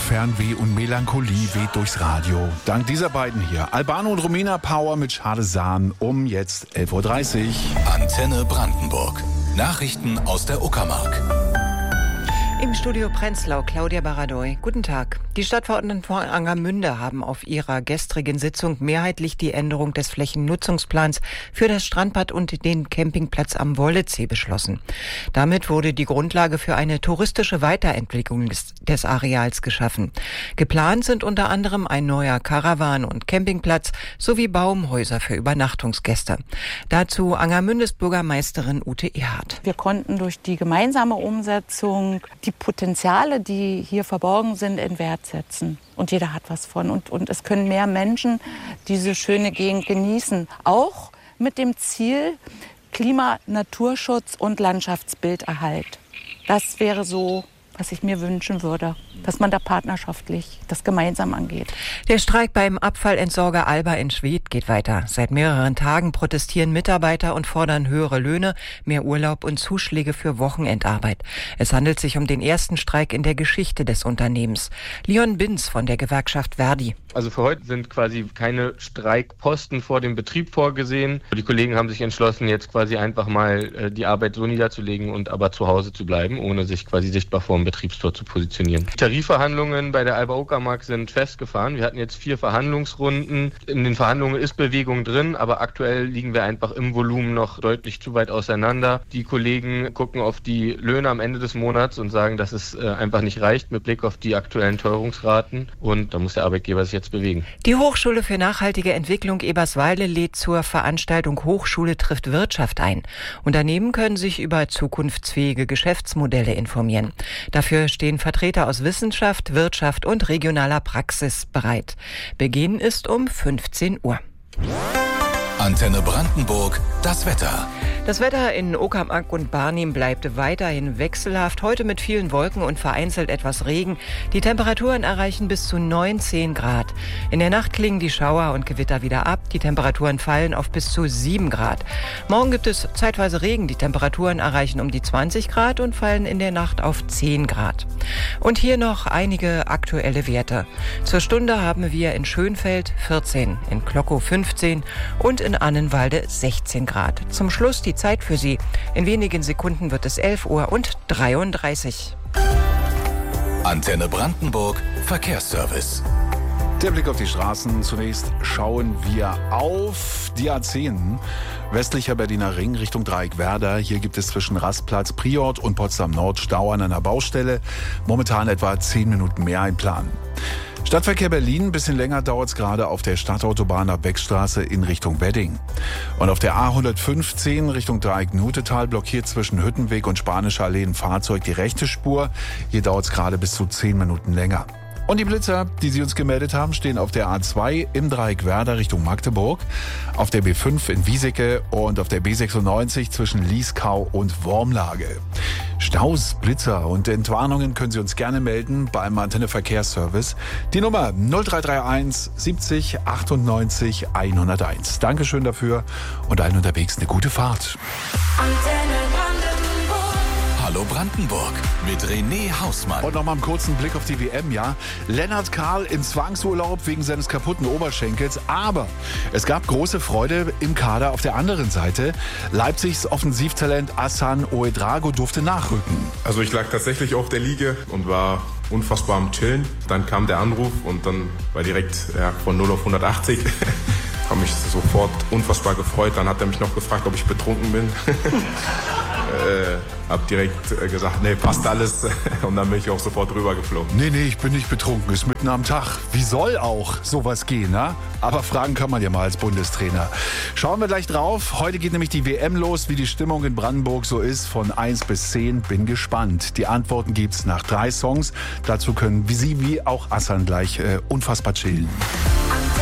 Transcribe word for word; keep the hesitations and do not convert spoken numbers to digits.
Fernweh und Melancholie weht durchs Radio. Dank dieser beiden hier, Albano und Romina Power mit Schade Sahn, um jetzt elf Uhr dreißig. Antenne Brandenburg. Nachrichten aus der Uckermark. Im Studio Prenzlau, Claudia Baradoy. Guten Tag. Die Stadtverordneten von Angermünde haben auf ihrer gestrigen Sitzung mehrheitlich die Änderung des Flächennutzungsplans für das Strandbad und den Campingplatz am Wollezee beschlossen. Damit wurde die Grundlage für eine touristische Weiterentwicklung des, des Areals geschaffen. Geplant sind unter anderem ein neuer Karawan- und Campingplatz sowie Baumhäuser für Übernachtungsgäste. Dazu Angermündes Bürgermeisterin Ute Erhardt. Wir konnten durch die gemeinsame Umsetzung die Potenziale, die hier verborgen sind, in Wert setzen. Und jeder hat was von. Und, und es können mehr Menschen diese schöne Gegend genießen. Auch mit dem Ziel Klima-, Naturschutz und Landschaftsbilderhalt. Das wäre so, was ich mir wünschen würde, dass man da partnerschaftlich das gemeinsam angeht. Der Streik beim Abfallentsorger Alba in Schwedt geht weiter. Seit mehreren Tagen protestieren Mitarbeiter und fordern höhere Löhne, mehr Urlaub und Zuschläge für Wochenendarbeit. Es handelt sich um den ersten Streik in der Geschichte des Unternehmens. Leon Binz von der Gewerkschaft Verdi. Also für heute sind quasi keine Streikposten vor dem Betrieb vorgesehen. Die Kollegen haben sich entschlossen, jetzt quasi einfach mal die Arbeit so niederzulegen und aber zu Hause zu bleiben, ohne sich quasi sichtbar vor dem Betriebstor zu positionieren. Die Tarifverhandlungen bei der Alba Uckermark sind festgefahren. Wir hatten jetzt vier Verhandlungsrunden. In den Verhandlungen ist Bewegung drin, aber aktuell liegen wir einfach im Volumen noch deutlich zu weit auseinander. Die Kollegen gucken auf die Löhne am Ende des Monats und sagen, dass es einfach nicht reicht mit Blick auf die aktuellen Teuerungsraten. Und da muss der Arbeitgeber sich jetzt bewegen. Die Hochschule für nachhaltige Entwicklung Eberswalde lädt zur Veranstaltung Hochschule trifft Wirtschaft ein. Unternehmen können sich über zukunftsfähige Geschäftsmodelle informieren. Dafür stehen Vertreter aus Wissenschaft, Wirtschaft und regionaler Praxis bereit. Beginn ist um fünfzehn Uhr. Antenne Brandenburg, das Wetter. Das Wetter in Uckermark und Barnim bleibt weiterhin wechselhaft. Heute mit vielen Wolken und vereinzelt etwas Regen. Die Temperaturen erreichen bis zu neunzehn Grad. In der Nacht klingen die Schauer und Gewitter wieder ab. Die Temperaturen fallen auf bis zu sieben Grad. Morgen gibt es zeitweise Regen. Die Temperaturen erreichen um die zwanzig Grad und fallen in der Nacht auf zehn Grad. Und hier noch einige aktuelle Werte. Zur Stunde haben wir in Schönfeld vierzehn, in Klockow fünfzehn und in Annenwalde sechzehn Grad. Zum Schluss die Zeit für Sie. In wenigen Sekunden wird es elf Uhr und dreiunddreißig. Antenne Brandenburg, Verkehrsservice. Der Blick auf die Straßen. Zunächst schauen wir auf die A zehn. Westlicher Berliner Ring Richtung Dreieck Werder. Hier gibt es zwischen Rastplatz Priort und Potsdam Nord Stau an einer Baustelle. Momentan etwa zehn Minuten mehr einplanen. Stadtverkehr Berlin, ein bisschen länger dauert es gerade auf der Stadtautobahn ab Beckstraße in Richtung Wedding. Und auf der A hundertfünfzehn Richtung Dreieck Nutetal blockiert zwischen Hüttenweg und Spanischer Allee ein Fahrzeug die rechte Spur. Hier dauert es gerade bis zu zehn Minuten länger. Und die Blitzer, die Sie uns gemeldet haben, stehen auf der A zwei im Dreieck Werder Richtung Magdeburg, auf der B fünf in Wieseke und auf der B sechsundneunzig zwischen Lieskau und Wormlage. Staus, Blitzer und Entwarnungen können Sie uns gerne melden beim Antenne Verkehrsservice. Die Nummer null drei drei eins siebzig achtundneunzig hunderteins. Dankeschön dafür und allen unterwegs eine gute Fahrt. Antenne Brandenburg. Hallo Brandenburg mit René Hausmann. Und nochmal einen kurzen Blick auf die W M, ja. Lennart Karl in Zwangsurlaub wegen seines kaputten Oberschenkels. Aber es gab große Freude im Kader auf der anderen Seite. Leipzigs Offensivtalent Hassan Ouedraogo durfte nachrücken. Also ich lag tatsächlich auf der Liege und war unfassbar am Chillen. Dann kam der Anruf und dann war direkt ja, von null auf hundertachtzig. Habe mich sofort unfassbar gefreut. Dann hat er mich noch gefragt, ob ich betrunken bin. äh, hab direkt äh, gesagt, nee, passt alles. Und dann bin ich auch sofort rübergeflogen. Nee, nee, ich bin nicht betrunken. Ist mitten am Tag. Wie soll auch sowas gehen, ne? Aber fragen kann man ja mal als Bundestrainer. Schauen wir gleich drauf. Heute geht nämlich die W M los, wie die Stimmung in Brandenburg so ist. Von eins bis zehn. Bin gespannt. Die Antworten gibt's nach drei Songs. Dazu können wie Sie wie auch Hassan gleich äh, unfassbar chillen.